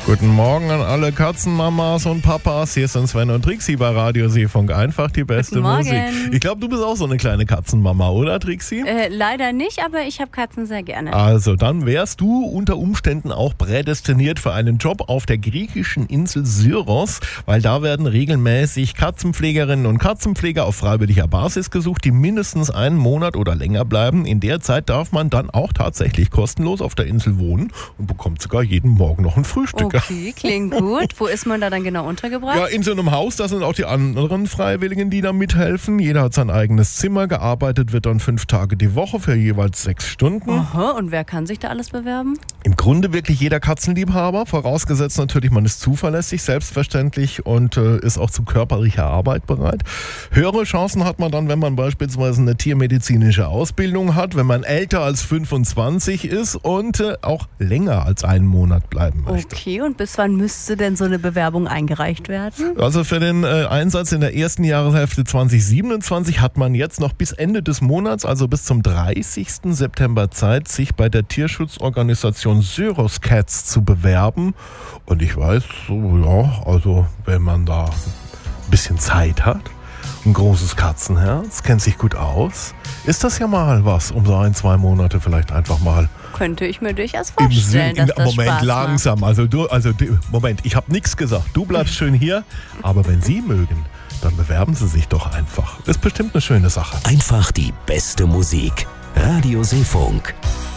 Guten Morgen an alle Katzenmamas und Papas. Hier sind Sven und Trixi bei Radio Seefunk. Einfach die beste Musik. Ich glaube, du bist auch so eine kleine Katzenmama, oder Trixi? Leider nicht, aber ich habe Katzen sehr gerne. Also, dann wärst du unter Umständen auch prädestiniert für einen Job auf der griechischen Insel Syros, weil da werden regelmäßig Katzenpflegerinnen und Katzenpfleger auf freiwilliger Basis gesucht, die mindestens einen Monat oder länger bleiben. In der Zeit darf man dann auch tatsächlich kostenlos auf der Insel wohnen und bekommt sogar jeden Morgen noch ein Frühstück. Okay, klingt gut. Wo ist man da dann genau untergebracht? Ja, in so einem Haus, da sind auch die anderen Freiwilligen, die da mithelfen. Jeder hat sein eigenes Zimmer. Gearbeitet wird dann 5 Tage die Woche für jeweils 6 Stunden. Aha, und wer kann sich da alles bewerben? Im Grunde wirklich jeder Katzenliebhaber, vorausgesetzt natürlich, man ist zuverlässig, selbstverständlich und ist auch zu körperlicher Arbeit bereit. Höhere Chancen hat man dann, wenn man beispielsweise eine tiermedizinische Ausbildung hat, wenn man älter als 25 ist und auch länger als einen Monat bleiben möchte. Okay, und bis wann müsste denn so eine Bewerbung eingereicht werden? Also für den Einsatz in der ersten Jahreshälfte 2027 hat man jetzt noch bis Ende des Monats, also bis zum 30. September Zeit, sich bei der Tierschutzorganisation Syros Cats zu bewerben. Und ich weiß, also wenn man da ein bisschen Zeit hat, ein großes Katzenherz, kennt sich gut aus, ist das ja mal was, um so 1-2 Monate vielleicht einfach mal. Könnte ich mir durchaus vorstellen, dass das Moment, Spaß langsam. macht. Moment, ich habe nichts gesagt. Du bleibst schön hier, aber wenn Sie mögen, dann bewerben Sie sich doch einfach. Ist bestimmt eine schöne Sache. Einfach die beste Musik. Radio Seefunk.